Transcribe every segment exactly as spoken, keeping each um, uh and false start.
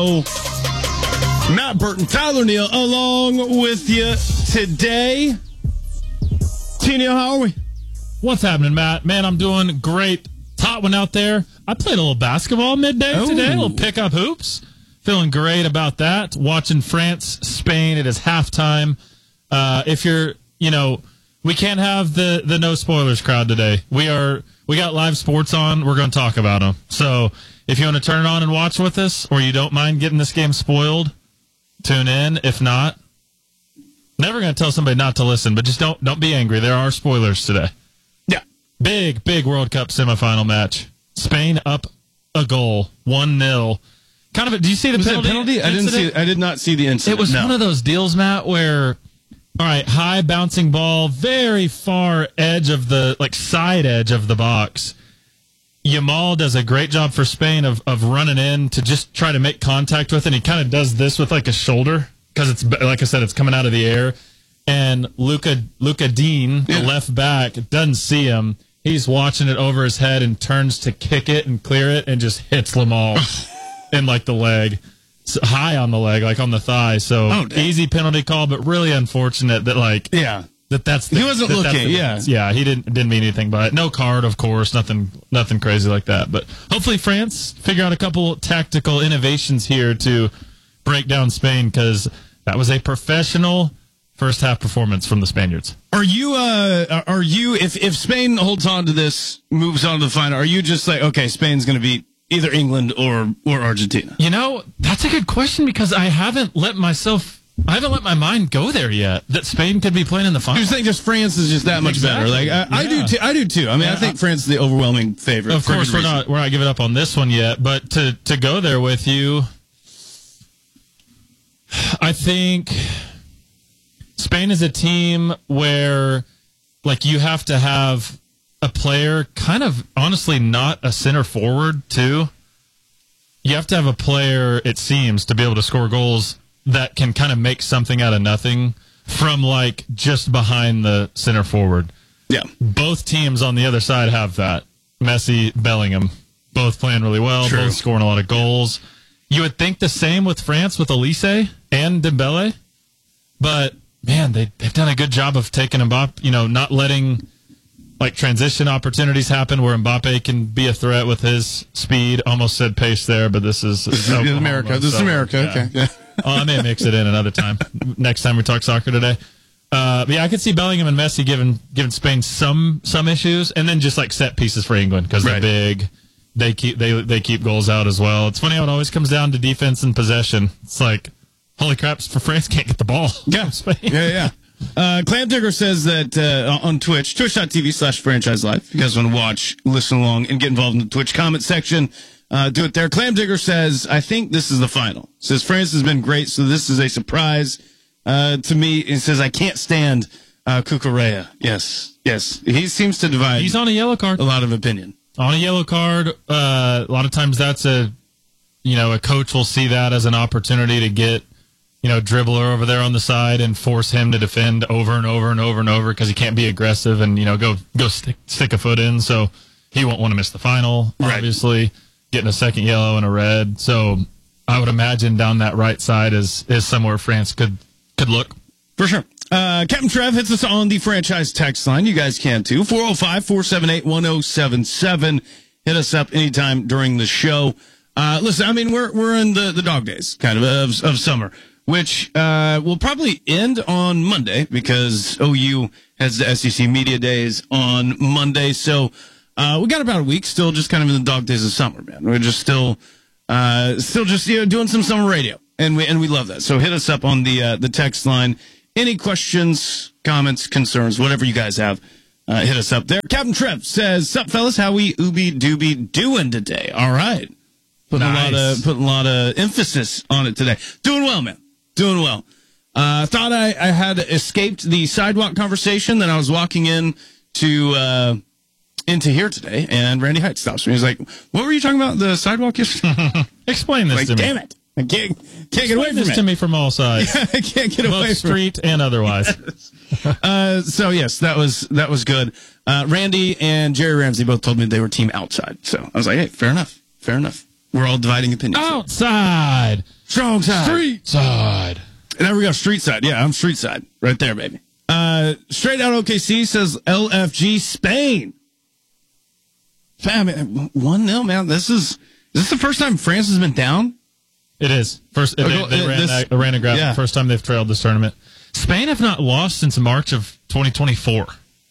Matt Burton, Tyler Neal, along with you today. T-Neal, how are we? What's happening, Matt? Man, I'm doing great. Hot one out there. I played a little basketball midday Oh. today, a little pick-up hoops. Feeling great about that. Watching France, Spain. It is halftime. Uh, if you're, you know, we can't have the, the no spoilers crowd today. We are, we got live sports on. We're going to talk about them. So if you want to turn it on and watch with us, or you don't mind getting this game spoiled, tune in. If not, never going to tell somebody not to listen, but just don't don't be angry. There are spoilers today. Yeah. Big, big World Cup semifinal match. Spain up a goal, one nil. Kind of a, do you see the Was penalty? it a penalty? I didn't see. I did not see the incident. It was no. one of those deals, Matt, where, all right, high bouncing ball, very far edge of the, like side edge of the box. Yamal does a great job for Spain of, of running in to just try to make contact with it. And he kind of does this with like a shoulder because it's, like I said, it's coming out of the air. And Luca, Luca Dean, yeah. the left back, doesn't see him. He's watching it over his head and turns to kick it and clear it and just hits Yamal in like the leg, so high on the leg, like on the thigh. So oh, easy penalty call, but really unfortunate that like, yeah. That that's the, he wasn't that looking. The, yeah, yeah, he didn't didn't mean anything by it. No card, of course, nothing nothing crazy like that. But hopefully France figure out a couple tactical innovations here to break down Spain, because that was a professional first half performance from the Spaniards. Are you? Uh, are you? If if Spain holds on to this, moves on to the final, are you just like, okay, Spain's going to beat either England or or Argentina? You know, that's a good question, because I haven't let myself. I haven't let my mind go there yet that Spain could be playing in the final. You think just France is just that much exactly. better? Like I, I yeah. do, too, I do too. I mean, yeah. I think France is the overwhelming favorite. Of course, we're reason. not we're not giving up on this one yet, but to to go there with you, I think Spain is a team where, like, you have to have a player, kind of honestly not a center forward too. You have to have a player, it seems, to be able to score goals that can kind of make something out of nothing from, like, just behind the center forward. Yeah. Both teams on the other side have that. Messi, Bellingham, both playing really well, True. both scoring a lot of goals. You would think the same with France with Elise and Dembele, but man, they they've done a good job of taking Mbappe, you know, not letting like transition opportunities happen where Mbappe can be a threat with his speed. Almost said pace there, but this is, this is America. This is so, America. Yeah. Okay. Yeah. Oh, I may mix it in another time. Next time we talk soccer today. Uh, but yeah, I could see Bellingham and Messi giving giving Spain some some issues, and then just like set pieces for England because right. they're big. They keep they they keep goals out as well. It's funny how it always comes down to defense and possession. It's like, holy crap, for France can't get the ball. Yeah, Spain. yeah, yeah. Uh, Clam Digger says that uh, on Twitch, twitch.tv slash franchise live. If you guys want to watch, listen along, and get involved in the Twitch comment section, uh, do it there. Clam Digger says, I think this is the final. Says France has been great, so this is a surprise uh, to me. He says, I can't stand uh, Cucurella. Yes, yes. He seems to divide He's on a yellow card. a lot of opinion. On a yellow card, uh, a lot of times that's a, you know, a coach will see that as an opportunity to get, you know, dribbler over there on the side and force him to defend over and over and over and over because he can't be aggressive and, you know, go go stick, stick a foot in. So he won't want to miss the final, right. obviously, getting a second yellow and a red. So I would imagine down that right side is, is somewhere France could, could look. For sure. Uh, Captain Trev hits us on the franchise text line. You guys can too. four oh five, four seven eight, one oh seven seven. Hit us up anytime during the show. Uh, listen, I mean, we're, we're in the, the dog days kind of of, of summer, which, uh, will probably end on Monday because O U has the S E C Media Days on Monday. So, uh, we got about a week still just kind of in the dog days of summer, man. We're just still, uh, still just, you know, doing some summer radio and we, and we love that. So hit us up on the, uh, the text line. Any questions, comments, concerns, whatever you guys have, uh, hit us up there. Captain Trev says, sup, fellas, how we ooby dooby doing today? All right. Putting Nice. a lot of, putting a lot of emphasis on it today. Doing well, man. Doing well. Uh, thought I, I had escaped the sidewalk conversation. Then I was walking in to, uh, into here today, and Randy Height stops me. He's like, what were you talking about, the sidewalk yesterday? Explain this Like, to me. damn it. I can't, can't get Explain away from this it. to me from all sides. I can't get Both away from it. street and otherwise. Uh, so yes, that was, that was good. Uh, Randy and Jerry Ramsey both told me they were team outside. So I was like, hey, fair enough. Fair enough. We're all dividing opinions. Outside. Strong side. Street side. There we go. Street side. Yeah, I'm street side. Right there, baby. Uh, straight out O K C says L F G Spain. Fam, one nil, man. This is, is this the first time France has been down? It is. First, they, Okay, they ran, this- that, ran a graphic. yeah. First time they've trailed this tournament. Spain have not lost since March of twenty twenty-four.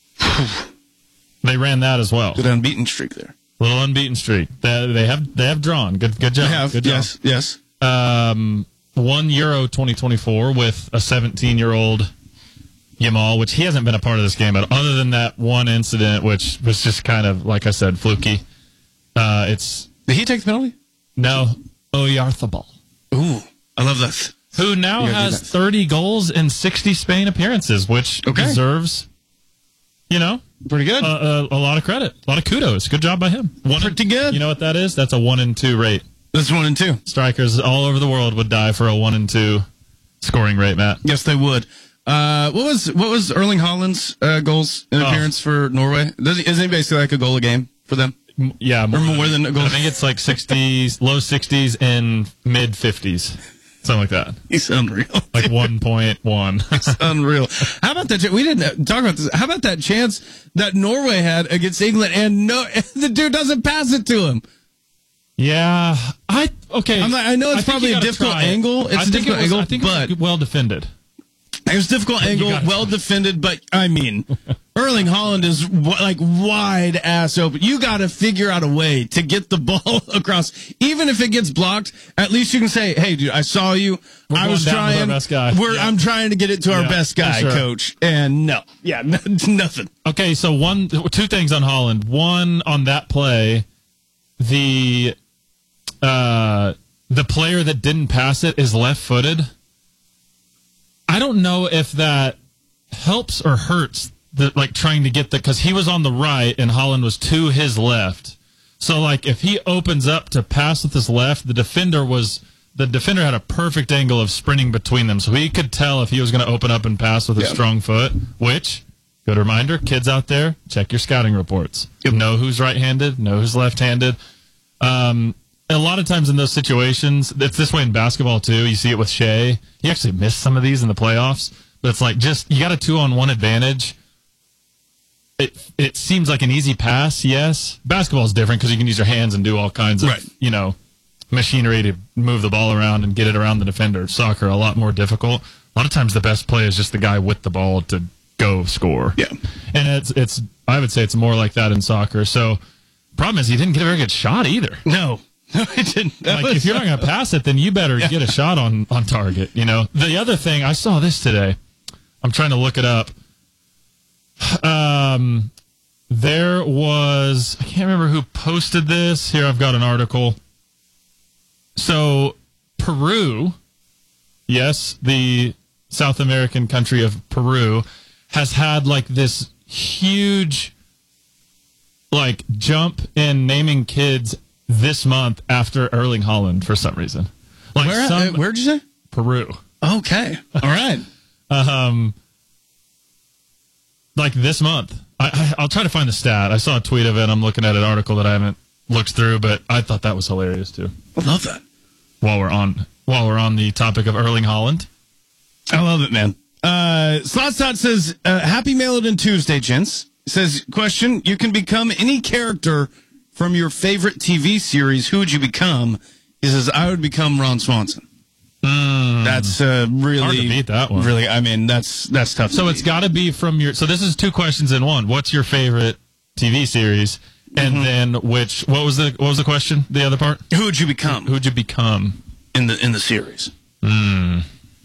They ran that as well. Good unbeaten streak there. Little unbeaten streak. They, they have they have drawn. Good good job. They have, Good job. yes, yes. Um, won Euro twenty twenty-four with a seventeen-year-old Yamal, which he hasn't been a part of this game, but other than that one incident, which was just kind of, like I said, fluky. Uh, it's Did he take the penalty? no Oyarzabal, Ooh, I love that. who now You gotta do has that. thirty goals in sixty Spain appearances, which Okay. deserves, you know, Pretty good. a, a, a lot of credit, a lot of kudos. Good job by him. One Pretty good. You know what that is? That's a one and two rate. That's one and two. Strikers all over the world would die for a one and two scoring rate, Matt. Yes, they would. Uh, what was what was Erling Haaland's uh, goals in Oh. appearance for Norway? Does, isn't he basically like a goal a game for them? M- Yeah, Or more than a goal? I think it's like sixties, low sixties, and mid fifties, something like that. He's unreal. Like one point one. Unreal. How about that? We didn't talk about this. How about that chance that Norway had against England, and no, the dude doesn't pass it to him. Yeah, I okay. I'm like, I know it's I think probably you a gotta difficult try it. angle. It's I a think difficult it was, angle, I think but it was well defended. it was a difficult You angle, gotta well try. defended. But I mean, Erling Haaland is w- like wide ass open. You got to figure out a way to get the ball across, even if it gets blocked. At least you can say, "Hey, dude, I saw you. We're I going was down with our trying. best guy." We're, Yeah. I'm trying to get it to our Yeah, best for guy, sure. coach." And no, yeah, nothing. Okay, so one, two things on Holland. One, on that play, the uh, the player that didn't pass it is left-footed. I don't know if that helps or hurts the like trying to get the because he was on the right and Holland was to his left. So like if he opens up to pass with his left, the defender was the defender had a perfect angle of sprinting between them, so he could tell if he was going to open up and pass with his Yeah. strong foot. Which, good reminder, kids out there, check your scouting reports. Yep. Know who's right-handed, know who's left-handed. Um, a lot of times in those situations, it's this way in basketball too. You see it with Shea. He actually missed some of these in the playoffs, but it's like just you got a two-on-one advantage. It it seems like an easy pass, yes. Basketball is different because you can use your hands and do all kinds of Right. you know machinery to move the ball around and get it around the defender. Soccer a lot more difficult. A lot of times the best play is just the guy with the ball to go score. Yeah. And it's it's I would say it's more like that in soccer. So problem is he didn't get a very good shot either. No, no, it didn't. That Like was- if you're not going to pass it, then you better get a shot on on target. You know. The other thing I saw this today. I'm trying to look it up. Um, there was I can't remember who posted this. Here I've got an article. So Peru, yes, the South American country of Peru, has had like this huge like jump in naming kids this month after Erling Haaland for some reason. Like Where, at- some, uh, where'd you say? Peru. Okay. All right. Um, like this month. I, I, I'll try to find the stat. I saw a tweet of it. I'm looking at an article that I haven't looked through, but I thought that was hilarious too. I love that. While we're on while we're on the topic of Erling Haaland, I love it, man. Uh, Slotstot says, uh, happy Mailed-In Tuesday, gents. Says, question, you can become any character from your favorite T V series. Who would you become? He says, I would become Ron Swanson. That's uh, really... Hard to beat that one. Really, I mean, that's that's tough so to it's beat. got to be from your. So this is two questions in one. What's your favorite T V series? And Mm-hmm. then which? What was the what was the question? The other part? Who would you become Who'd you become? in the in the series? Hmm.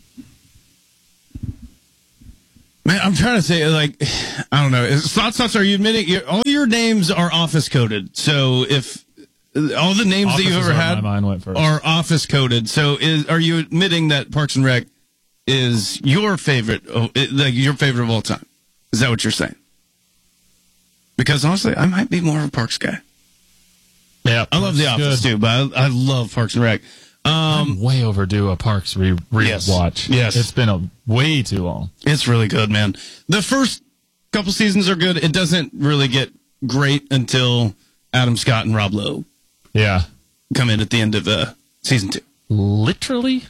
Man, I'm trying to say, like, I don't know. Slots, slots, are you admitting you all your names are office coded? So if all the names Office that you've is ever where had my mind went first. are office coded, so is are you admitting that Parks and Rec is your favorite, oh, it, like your favorite of all time? Is that what you're saying? Because honestly, I might be more of a Parks guy. Yeah, I love The Parks is Office good. too, but I, I love Parks and Rec. Um, I'm way overdue a Parks re Yes. rewatch. Yes. It's been a way too long. It's really good, man. The first couple seasons are good. It doesn't really get great until Adam Scott and Rob Lowe Yeah. come in at the end of uh, season two. Literally?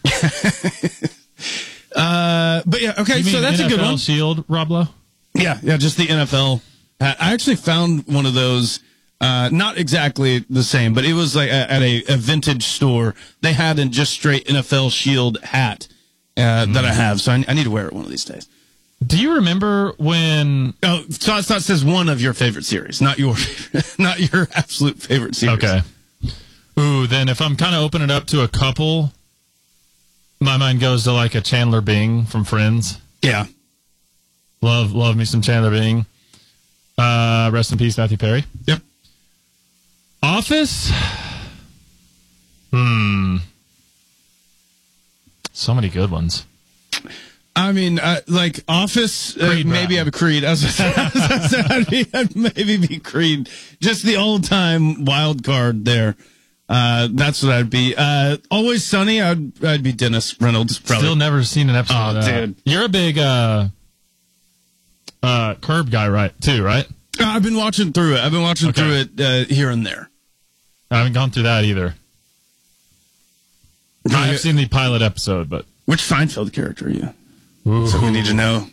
uh, but yeah, okay, You mean so that's N F L a good one. Shield, Rob Lowe? Yeah, yeah, just the N F L. I actually found one of those, uh, not exactly the same, but it was like a, at a, a vintage store. They had a just straight N F L Shield hat uh, mm. that I have, so I, I need to wear it one of these days. Do you remember when? Oh, so it says one of your favorite series, not your favorite, not your absolute favorite series. Okay. Ooh, then if I'm kind of opening it up to a couple, my mind goes to like a Chandler Bing from Friends. Yeah. Love, love me some Chandler Bing. Uh, rest in peace, Matthew Perry. Yep. Office. Hmm. So many good ones. I mean, uh, like Office, uh, maybe I'd be Creed. I was, I was, I'd, be, I'd maybe be Creed. Just the old time wild card there. Uh, that's what I'd be. Uh, Always Sunny, I'd, I'd be Dennis Reynolds. Probably. Still never seen an episode oh, of that. Dude. You're a big uh, uh, Curb guy, right? Too, right? Uh, I've been watching through it. I've been watching okay. through it uh, here and there. I haven't gone through that either. I've seen the pilot episode, but which Seinfeld character are you? Ooh. So we need to know.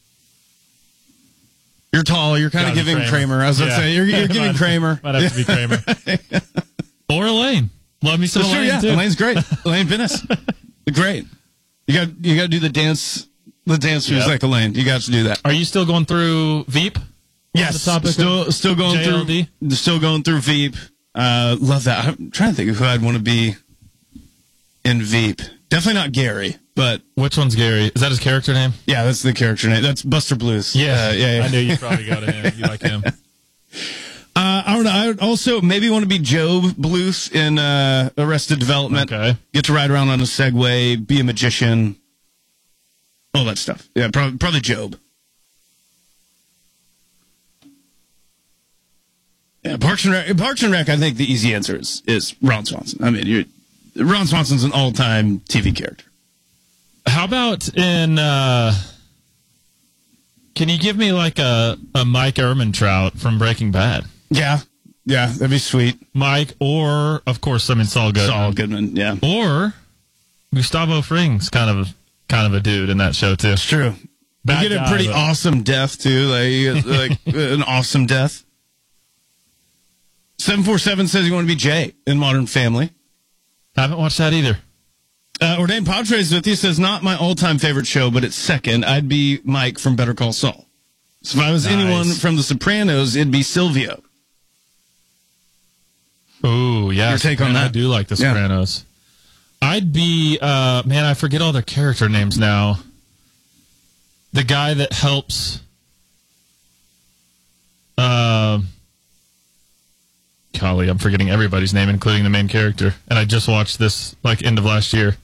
You're tall. You're kind of giving Kramer. Kramer. I was going to yeah. say you're, you're giving might, Kramer. Might have to be Kramer. Or Elaine. Love me some Well, Elaine sure, yeah. too. Elaine's great. Elaine Finnis, great. You got you got to do the dance. The dance moves yep. like Elaine. You got to do that. Are you still going through Veep? Yes. Still still going J L D? through. Still going through Veep. Uh, love that. I'm trying to think of who I'd want to be in Veep. Definitely not Gary, but which one's Gary? Is that his character name? Yeah, that's the character name. That's Buster Blues. Yeah, uh, yeah, yeah. I knew you'd probably go to him. You like him. Uh, I don't know. I would also maybe want to be Job Bluth in uh, Arrested Development. Okay. Get to ride around on a Segway, be a magician, all that stuff. Yeah, probably, probably Job. Yeah, Parks and Rec. Parks and Rec. I think the easy answer is is Ron Swanson. I mean, you're, Ron Swanson's an all-time T V character. How about in? Uh, can you give me like a a Mike Ehrmantraut from Breaking Bad? Yeah, yeah, that'd be sweet. Mike, or of course, I mean Saul Goodman. Saul Goodman, yeah. Or Gustavo Fring's kind of kind of a dude in that show too. It's true. Bad you get guy, a pretty but... awesome death too, like, you get, like an awesome death. Seven four seven says you want to be Jay in Modern Family. Haven't watched that either. Uh, Ordained Padres with you says not my all time favorite show, but it's second. I'd be Mike from Better Call Saul. So if I was nice. anyone from The Sopranos, it'd be Silvio. Oh, yeah. Your take on that? I do like The Sopranos. Yeah. I'd be, uh, man, I forget all their character names now. The guy that helps, uh, golly, I'm forgetting everybody's name, including the main character. And I just watched this, like, end of last year.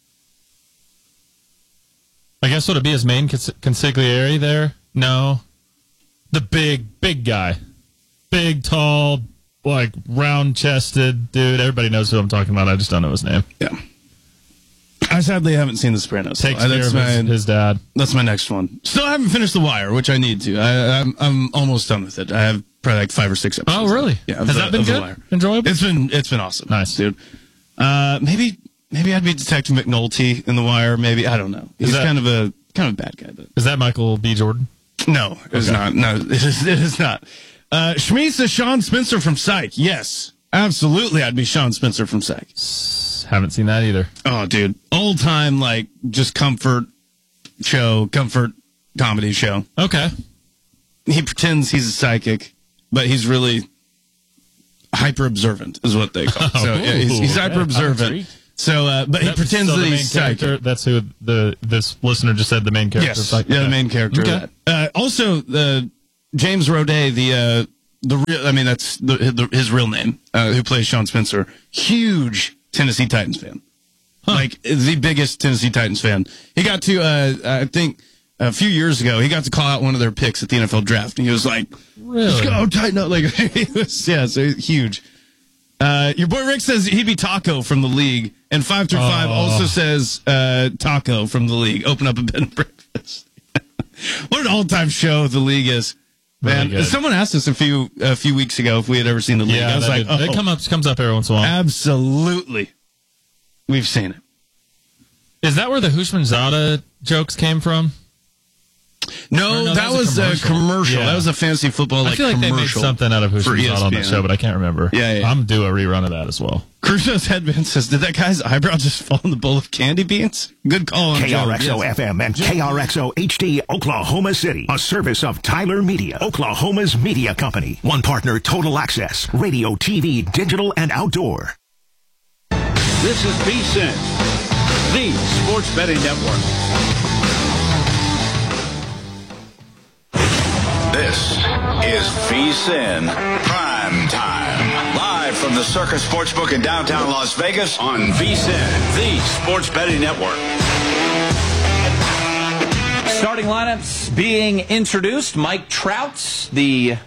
I guess would it be his main cons- consigliere there? No. The big, big guy. Big, tall, like, round-chested dude. Everybody knows who I'm talking about. I just don't know his name. Yeah. I sadly haven't seen The Sopranos. Takes so care that's of my, his, his dad. That's my next one. Still haven't finished The Wire, which I need to. I, I'm I'm almost done with it. I have probably like five or six episodes. Oh, really? Yeah. Has the, that been good? Enjoyable? It's been it's been awesome. Nice, dude. Uh, maybe maybe I'd be Detective McNulty in The Wire. Maybe I don't know. He's that, kind of a kind of a bad guy. But is that Michael B. Jordan? No, it's okay. not. No, it is, it is not. Uh, Shmi says Sean Spencer from Psych. Yes, absolutely. I'd be Sean Spencer from Psych. Haven't seen that either. Oh, dude. Old time, like, just comfort show, comfort comedy show. Okay. He pretends he's a psychic, but he's really hyper observant, is what they call it. So, yeah, he's, he's hyper observant. So, uh, but he that, pretends so that he's psychic. That's who the this listener just said the main character. Yes, like, yeah, okay. the main character. Okay. Uh, also, uh, James Roday, the uh, the real, I mean, that's the, the, his real name, uh, who plays Sean Spencer. Huge Tennessee Titans fan, huh. like the biggest Tennessee Titans fan. He got to, uh, I think, a few years ago, he got to call out one of their picks at the N F L draft, and he was like, "Really? Let's go, tighten up!" Like, he was, yeah, so huge. Uh, your boy Rick says he'd be Taco from the league, and five through five oh. also says uh, Taco from the league. Open up a bed and breakfast. What an all-time show the league is. Man, good. someone asked us a few a few weeks ago if we had ever seen the league. Yeah, I was that like, did- oh, it come up, comes up every once in a while. absolutely. We've seen it. Is that where the Hushmanzada jokes came from? No, no, that, was a commercial. commercial. Yeah. That was a fantasy football like I feel like they made commercial something out of for Hushmanzada on the E S P N. show, but I can't remember. Yeah, yeah. I'm due a rerun of that as well. Crusoe's headband says, did that guy's eyebrow just fall in the bowl of candy beans? Good call on K R X O Joe. F M and K R X O H D Oklahoma City. A service of Tyler Media, Oklahoma's media company. One partner, Total Access, radio, T V, digital, and outdoor. This is VSiN, the sports betting network. This is VSiN Prime Time. Live from the Circus Sportsbook in downtown Las Vegas on VSiN, the sports betting network. Starting lineups being introduced. Mike Trout, the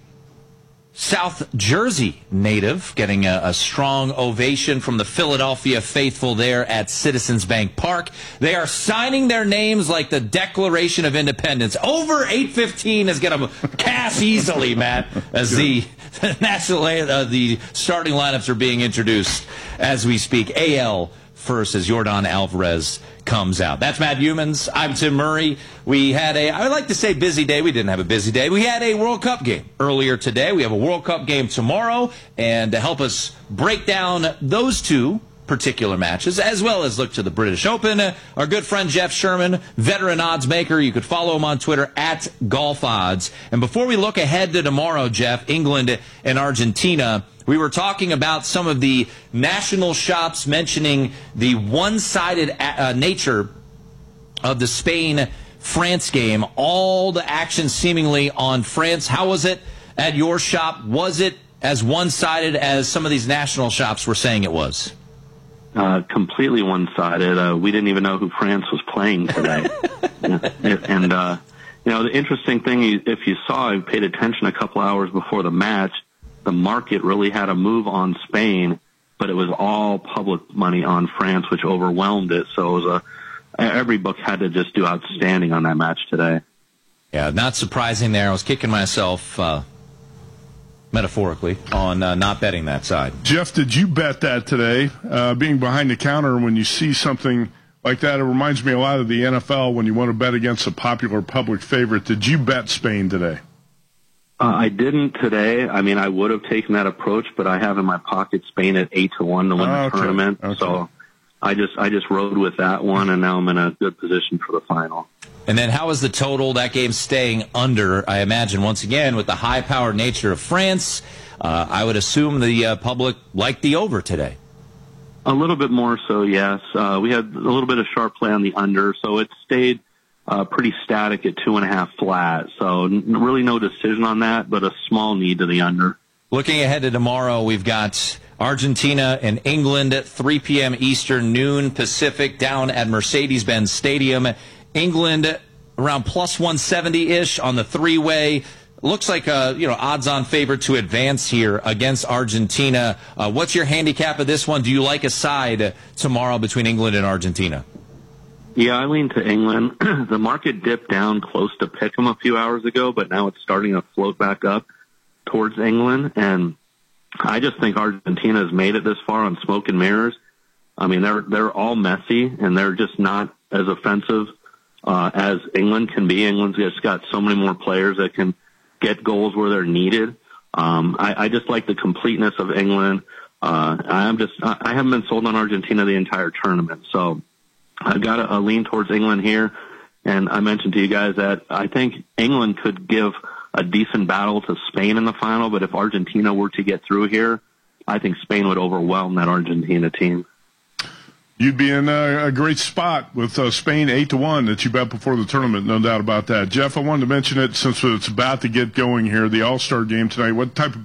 South Jersey native, getting a, a strong ovation from the Philadelphia faithful there at Citizens Bank Park. They are signing their names like the Declaration of Independence. Over eight fifteen is going to pass easily, Matt, as the national uh, the starting lineups are being introduced as we speak. A L first as Yordan Alvarez comes out. That's Matt Humans. I'm Tim Murray. We had a, I would like to say busy day. We didn't have a busy day. We had a World Cup game earlier today. We have a World Cup game tomorrow. And to help us break down those two particular matches, as well as look to the British Open, uh, our good friend Jeff Sherman, veteran odds maker. You could follow him on Twitter at Golf Odds. And before we look ahead to tomorrow, Jeff, England and Argentina, we were talking about some of the national shops mentioning the one-sided uh, nature of the Spain-France game. All the action seemingly on France. How was it at your shop? Was it as one-sided as some of these national shops were saying it was? Uh, completely one-sided. Uh, we didn't even know who France was playing today. and, uh, you know, the interesting thing, if you saw, I paid attention a couple hours before the match, the market really had a move on Spain, but it was all public money on France, which overwhelmed it. So it was a, every book had to just do outstanding on that match today. Yeah, not surprising there. I was kicking myself, uh, metaphorically, on uh, not betting that side. Jeff, did you bet that today? Uh, being behind the counter, when you see something like that, it reminds me a lot of the N F L when you want to bet against a popular public favorite. Did you bet Spain today? Uh, I didn't today. I mean, I would have taken that approach, but I have in my pocket Spain at eight to one to win oh, the okay. tournament. Okay. So I just I just rode with that one, and now I'm in a good position for the final. And then how is the total? That game staying under, I imagine, once again, with the high-powered nature of France. Uh, I would assume the uh, public liked the over today. A little bit more so, yes. Uh, we had a little bit of sharp play on the under, so it stayed uh, pretty static at two and a half flat. So n- really no decision on that, but a small need to the under. Looking ahead to tomorrow, we've got Argentina and England at three p.m. Eastern, noon Pacific, down at Mercedes-Benz Stadium. England around plus one seventy-ish on the three-way. Looks like a you know odds-on favorite to advance here against Argentina. Uh, what's your handicap of this one? Do you like a side tomorrow between England and Argentina? Yeah, I lean to England. The market dipped down close to pick 'em a few hours ago, but now it's starting to float back up towards England. And I just think Argentina has made it this far on smoke and mirrors. I mean, they're they're all messy, and they're just not as offensive uh, as England can be. England's just got so many more players that can get goals where they're needed. Um, I, I just like the completeness of England. Uh, I'm just I haven't been sold on Argentina the entire tournament, so I've got a, a lean towards England here. And I mentioned to you guys that I think England could give a decent battle to Spain in the final, but if Argentina were to get through here, I think Spain would overwhelm that Argentina team. You'd be in a, a great spot with uh, Spain eight to one that you bet before the tournament, no doubt about that. Jeff, I wanted to mention it since it's about to get going here, the All-Star game tonight. What type of